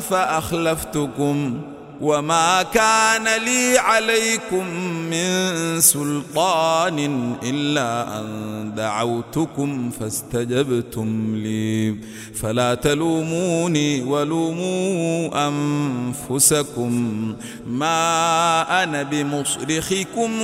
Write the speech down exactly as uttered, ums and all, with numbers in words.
فأخلفتكم وما كان لي عليكم من سلطان إلا أن دعوتكم فاستجبتم لي فلا تلوموني ولوموا أنفسكم ما أنا بمصرخكم